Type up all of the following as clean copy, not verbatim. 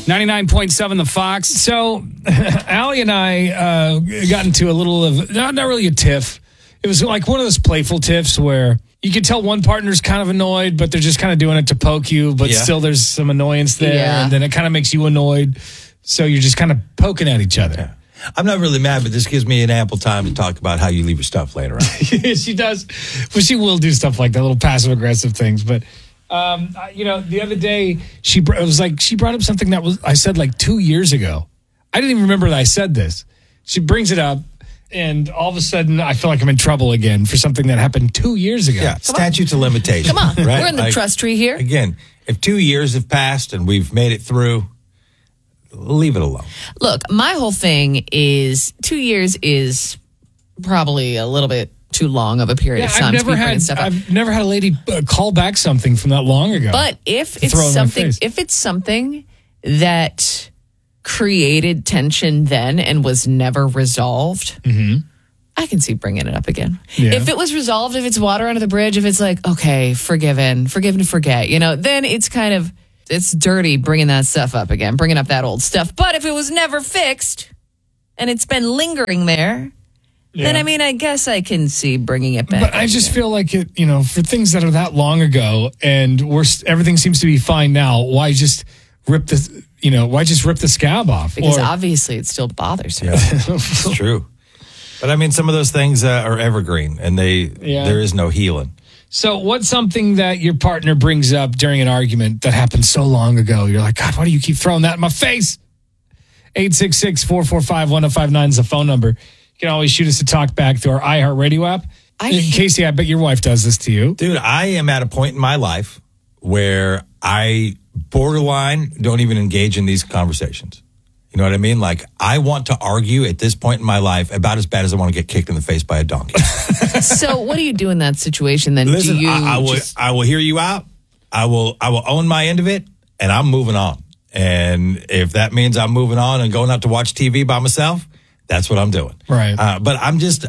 99.7 The Fox. So, Allie and I got into a little of, not really a tiff. It was like one of those playful tiffs where you can tell one partner's kind of annoyed, but they're just kind of doing it to poke you, but still there's some annoyance there, and then it kind of makes you annoyed. So you're just kind of poking at each other. Yeah. I'm not really mad, but this gives me an ample time to talk about how you leave your stuff laying around. She does. Well, she will do stuff like that, little passive-aggressive things. But, the other day, she brought up something that I said like 2 years ago. I didn't even remember that I said this. She brings it up, and all of a sudden, I feel like I'm in trouble again for something that happened 2 years ago. Yeah, statute of limitations. Come on. Right? We're in the trust tree here. Again, if 2 years have passed and we've made it through, leave it alone. Look, my whole thing is 2 years is probably a little bit too long of a period of time to be bringing stuff up. I've never had a lady call back something from that long ago. But if it's something that created tension then and was never resolved, I can see bringing it up again. Yeah. If it was resolved, if it's water under the bridge, if it's like, okay, forgive and forget, then it's kind of, it's dirty bringing that stuff up again, bringing up that old stuff. But if it was never fixed and it's been lingering there, then I guess I can see bringing it back. But I just feel like it, for things that are that long ago and everything seems to be fine now, why just rip the scab off? Because obviously it still bothers her. Yeah, it's true. But some of those things are evergreen and there is no healing. So what's something that your partner brings up during an argument that happened so long ago? You're like, God, why do you keep throwing that in my face? 866-445-1059 is the phone number. You can always shoot us a talk back through our iHeartRadio app. Casey, I bet your wife does this to you. Dude, I am at a point in my life where I borderline don't even engage in these conversations. You know what I mean? Like, I want to argue at this point in my life about as bad as I want to get kicked in the face by a donkey. So what do you do in that situation then? Listen, I will hear you out. I will own my end of it, and I'm moving on. And if that means I'm moving on and going out to watch TV by myself, that's what I'm doing. Right. But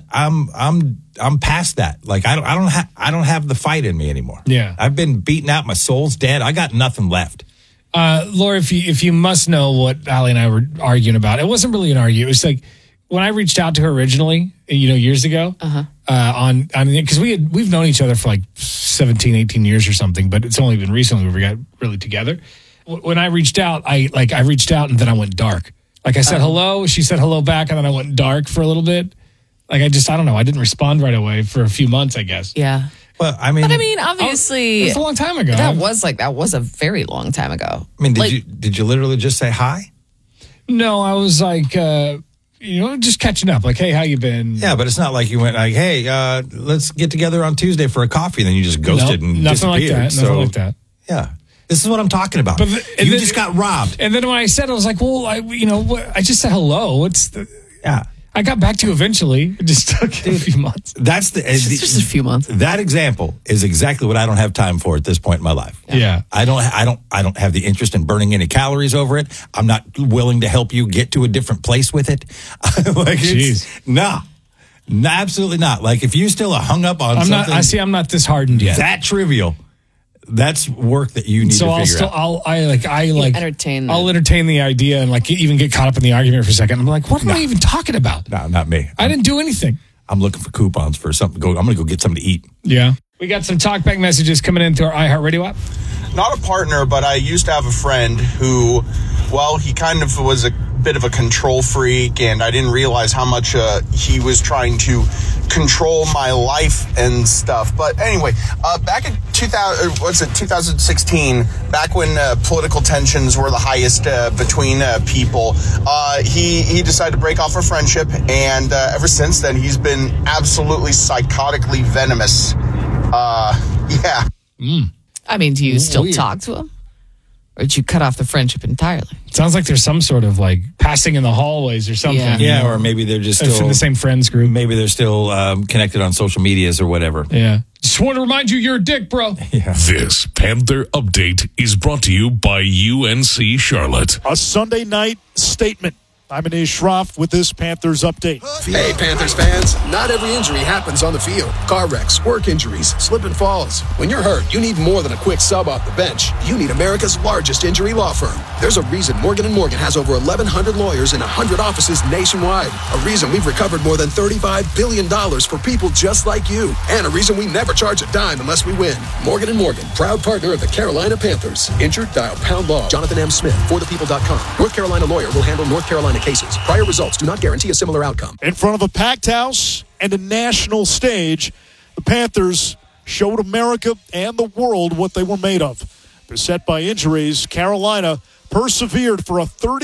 I'm past that. Like, I don't have the fight in me anymore. Yeah. I've been beaten out. My soul's dead. I got nothing left. Laura, if you must know what Allie and I were arguing about, it wasn't really an argument. It was like when I reached out to her originally, years ago, because we've known each other for like 17, 18 years or something, but it's only been recently we got really together. When I reached out, I reached out and then I went dark. Like I said hello, she said hello back, and then I went dark for a little bit. Like I don't know. I didn't respond right away for a few months, I guess. Yeah. Well, obviously, it was a long time ago. That was a very long time ago. Did you literally just say hi? No, I was like, just catching up. Like, hey, how you been? Yeah, but it's not like you went like, hey, let's get together on Tuesday for a coffee, and then you just ghosted and disappeared. Nothing like that. Yeah. This is what I'm talking about. You just got robbed. And then when I said, I was like, well, I just said hello. Yeah. I got back to you eventually. It just took a few months. It's just a few months. That example is exactly what I don't have time for at this point in my life. Yeah. I don't have the interest in burning any calories over it. I'm not willing to help you get to a different place with it. No, absolutely not. Like if you still are hung up on something. I'm not this hardened yet. That trivial. That's work that you need to figure out. I'll entertain. I'll entertain the idea and like even get caught up in the argument for a second. I'm like, what am I even talking about? No, not me. I didn't do anything. I'm looking for coupons for something. I'm going to go get something to eat. Yeah. We got some talkback messages coming in through our iHeartRadio app. Not a partner, but I used to have a friend who, he kind of was a bit of a control freak, and I didn't realize how much he was trying to control my life and stuff. But anyway, back in 2016, back when political tensions were the highest between people, he decided to break off a friendship, and ever since then, he's been absolutely psychotically venomous. Yeah. Do you still talk to him? Or did you cut off the friendship entirely? Sounds like there's some sort of like passing in the hallways or something. Yeah, or maybe they're just still in the same friends group. Maybe they're still connected on social medias or whatever. Yeah. Just want to remind you, you're a dick, bro. Yeah. This Panther Update is brought to you by UNC Charlotte. A Sunday night statement I'm Anish Shroff with this Panthers update. Hey, Panthers fans. Not every injury happens on the field. Car wrecks, work injuries, slip and falls. When you're hurt, you need more than a quick sub off the bench. You need America's largest injury law firm. There's a reason Morgan & Morgan has over 1,100 lawyers in 100 offices nationwide. A reason we've recovered more than $35 billion for people just like you. And a reason we never charge a dime unless we win. Morgan & Morgan, proud partner of the Carolina Panthers. Injured? Dial pound law. Jonathan M. Smith, forthepeople.com. North Carolina lawyer will handle North Carolina cases. Prior results do not guarantee a similar outcome. In front of a packed house and a national stage, the Panthers showed America and the world what they were made of. Beset by injuries, Carolina persevered for a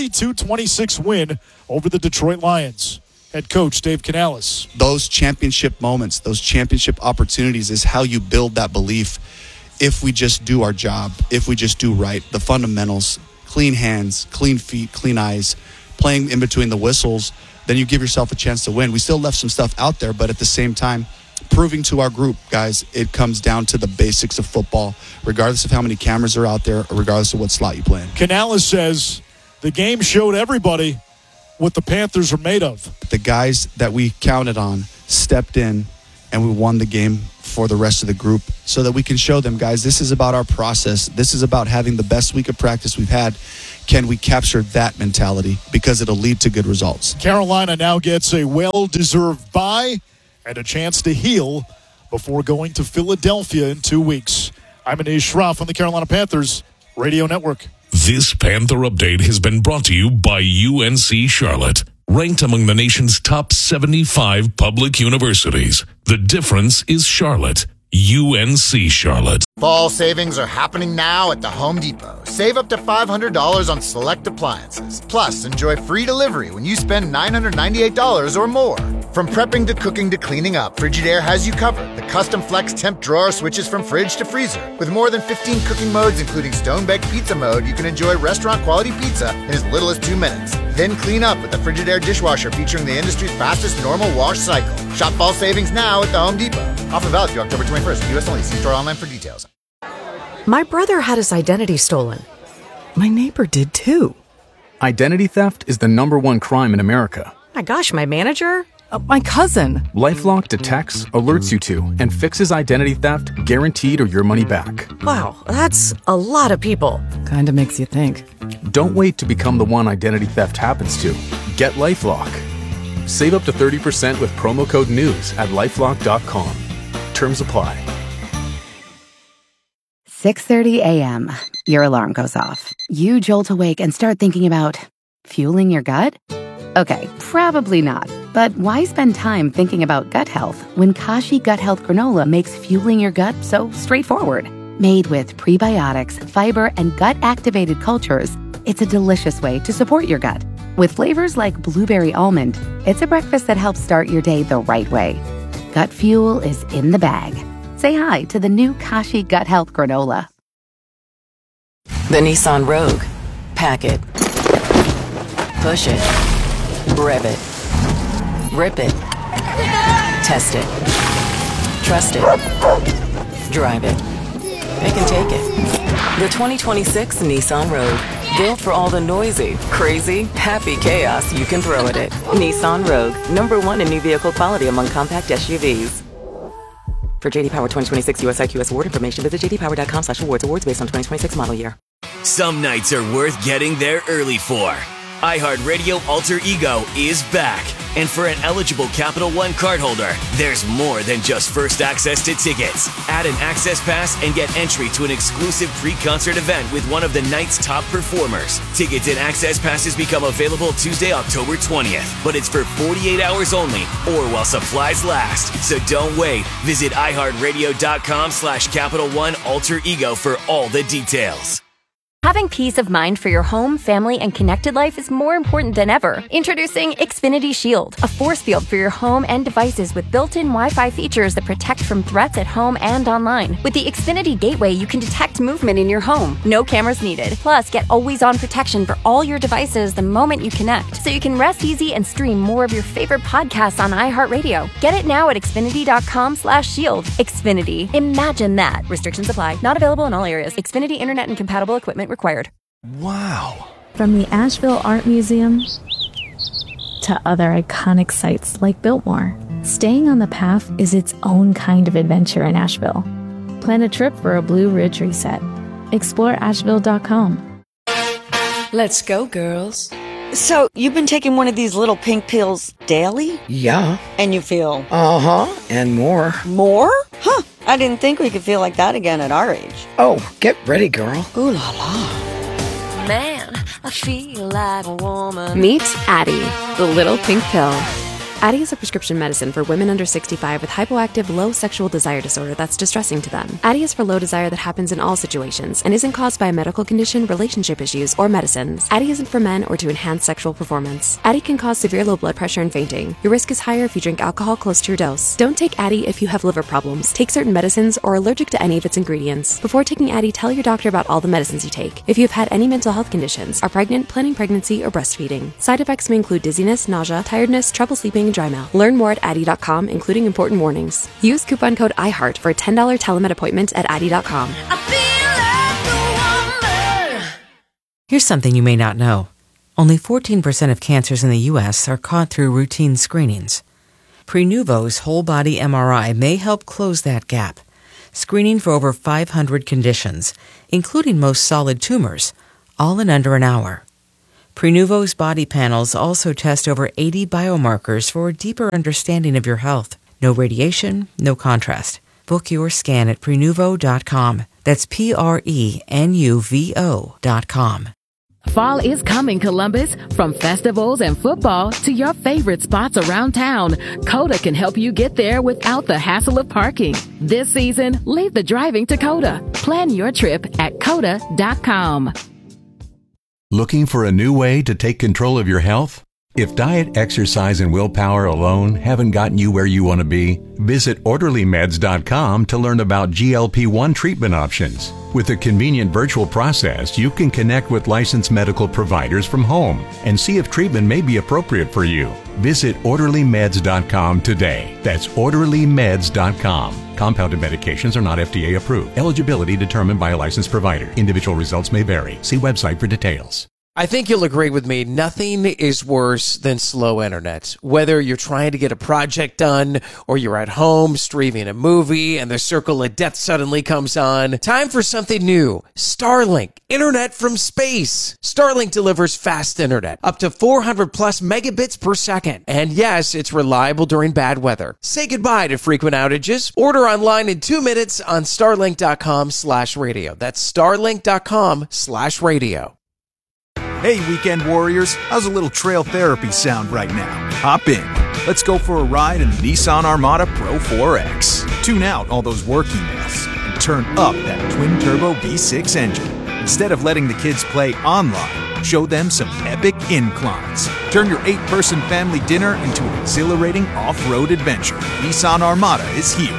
32-26 win over the Detroit Lions. Head coach Dave Canales. Those championship moments, those championship opportunities is how you build that belief. If we just do our job, if we just do right, the fundamentals, clean hands, clean feet, clean eyes, playing in between the whistles, then you give yourself a chance to win. We still left some stuff out there, but at the same time, proving to our group, guys, it comes down to the basics of football, regardless of how many cameras are out there or regardless of what slot you play in. Canales says the game showed everybody what the Panthers are made of. The guys that we counted on stepped in, and we won the game for the rest of the group so that we can show them, guys, this is about our process. This is about having the best week of practice we've had. Can we capture that mentality? Because it'll lead to good results. Carolina now gets a well-deserved bye and a chance to heal before going to Philadelphia in 2 weeks. I'm Anish Shroff on the Carolina Panthers Radio Network. This Panther Update has been brought to you by UNC Charlotte, ranked among the nation's top 75 public universities. The difference is Charlotte. UNC Charlotte. Fall savings are happening now at the Home Depot. Save up to $500 on select appliances. Plus, enjoy free delivery when you spend $998 or more. From prepping to cooking to cleaning up, Frigidaire has you covered. The custom flex temp drawer switches from fridge to freezer. With more than 15 cooking modes, including stone-baked pizza mode, you can enjoy restaurant-quality pizza in as little as 2 minutes. Then clean up with the Frigidaire dishwasher featuring the industry's fastest normal wash cycle. Shop fall savings now at the Home Depot. Offer valid through October 21st. U.S. only. See store online for details. My brother had his identity stolen. My neighbor did too. Identity theft is the #1 crime in America. My gosh, my manager? My cousin. LifeLock detects, alerts you to, and fixes identity theft guaranteed or your money back. Wow, that's a lot of people. Kinda makes you think. Don't wait to become the one identity theft happens to. Get LifeLock. Save up to 30% with promo code NEWS at LifeLock.com. Terms apply. 6:30 a.m. Your alarm goes off. You jolt awake and start thinking about fueling your gut? Okay, probably not. But why spend time thinking about gut health when Kashi Gut Health Granola makes fueling your gut so straightforward? Made with prebiotics, fiber, and gut-activated cultures, it's a delicious way to support your gut. With flavors like blueberry almond, it's a breakfast that helps start your day the right way. Gut fuel is in the bag. Say hi to the new Kashi Gut Health Granola. The Nissan Rogue. Pack it. Push it. Rev it. Rip it. Test it. Trust it. Drive it. Pick and take it. The 2026 Nissan Rogue. Built for all the noisy, crazy, happy chaos you can throw at it. Nissan Rogue. #1 in new vehicle quality among compact SUVs. For JD Power 2026 US IQS award information, visit jdpower.com/awards. Awards based on 2026 model year. Some nights are worth getting there early for. iHeartRadio Alter Ego is back. And for an eligible Capital One cardholder, there's more than just first access to tickets. Add an access pass and get entry to an exclusive pre-concert event with one of the night's top performers. Tickets and access passes become available Tuesday, October 20th. But it's for 48 hours only or while supplies last. So don't wait. Visit iHeartRadio.com/Capital One Alter Ego for all the details. Having peace of mind for your home, family, and connected life is more important than ever. Introducing Xfinity Shield, a force field for your home and devices with built-in Wi-Fi features that protect from threats at home and online. With the Xfinity Gateway, you can detect movement in your home. No cameras needed. Plus, get always-on protection for all your devices the moment you connect, so you can rest easy and stream more of your favorite podcasts on iHeartRadio. Get it now at Xfinity.com/shield. Xfinity. Imagine that. Restrictions apply. Not available in all areas. Xfinity Internet and compatible equipment required. Wow. From the Asheville Art Museum to other iconic sites like Biltmore. Staying on the path is its own kind of adventure in Asheville. Plan a trip for a Blue Ridge reset. Explore Asheville.com. Let's go, girls. So, you've been taking one of these little pink pills daily? Yeah. And you feel? Uh-huh, and more. More? Huh, I didn't think we could feel like that again at our age. Oh, get ready, girl. Ooh la la. Man, I feel like a woman. Meet Addyi, the little pink pill. Addyi is a prescription medicine for women under 65 with hypoactive, low sexual desire disorder that's distressing to them. Addyi is for low desire that happens in all situations and isn't caused by a medical condition, relationship issues, or medicines. Addyi isn't for men or to enhance sexual performance. Addyi can cause severe low blood pressure and fainting. Your risk is higher if you drink alcohol close to your dose. Don't take Addyi if you have liver problems, take certain medicines, or are allergic to any of its ingredients. Before taking Addyi, tell your doctor about all the medicines you take. If you have had any mental health conditions, are pregnant, planning pregnancy, or breastfeeding. Side effects may include dizziness, nausea, tiredness, trouble sleeping, and dry mouth. Learn more at Addyi.com, including important warnings. Use coupon code IHEART for a $10 telemed appointment at Addyi.com. Here's something you may not know. Only 14% of cancers in the U.S. are caught through routine screenings. Prenuvo's whole-body MRI may help close that gap, screening for over 500 conditions, including most solid tumors, all in under an hour. Prenuvo's body panels also test over 80 biomarkers for a deeper understanding of your health. No radiation, no contrast. Book your scan at Prenuvo.com. That's Prenuvo.com. Fall is coming, Columbus. From festivals and football to your favorite spots around town, Coda can help you get there without the hassle of parking. This season, leave the driving to Coda. Plan your trip at Coda.com. Looking for a new way to take control of your health? If diet, exercise, and willpower alone haven't gotten you where you want to be, visit OrderlyMeds.com to learn about GLP-1 treatment options. With a convenient virtual process, you can connect with licensed medical providers from home and see if treatment may be appropriate for you. Visit OrderlyMeds.com today. That's OrderlyMeds.com. Compounded medications are not FDA approved. Eligibility determined by a licensed provider. Individual results may vary. See website for details. I think you'll agree with me, nothing is worse than slow internet. Whether you're trying to get a project done or you're at home streaming a movie and the circle of death suddenly comes on, time for something new. Starlink, internet from space. Starlink delivers fast internet, up to 400 plus megabits per second. And yes, it's reliable during bad weather. Say goodbye to frequent outages. Order online in 2 minutes on starlink.com/radio. That's starlink.com/radio. Hey, weekend warriors, how's a little trail therapy sound right now? Hop in. Let's go for a ride in the Nissan Armada Pro 4X. Tune out all those work emails and turn up that twin-turbo V6 engine. Instead of letting the kids play online, show them some epic inclines. Turn your 8-person family dinner into an exhilarating off-road adventure. Nissan Armada is here.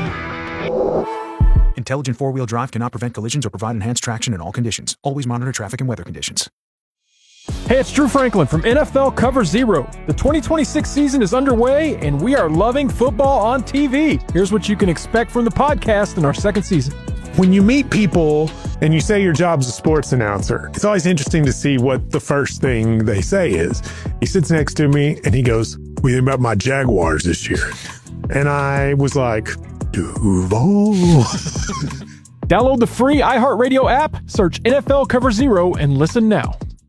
Intelligent four-wheel drive cannot prevent collisions or provide enhanced traction in all conditions. Always monitor traffic and weather conditions. Hey, it's Drew Franklin from NFL Cover Zero. The 2026 season is underway, and we are loving football on TV. Here's what you can expect from the podcast in our second season. When you meet people and you say your job's a sports announcer, it's always interesting to see what the first thing they say is. He sits next to me, and he goes, "What do you think about my Jaguars this year?" And I was like, Duval. Download the free iHeartRadio app, search NFL Cover Zero, and listen now.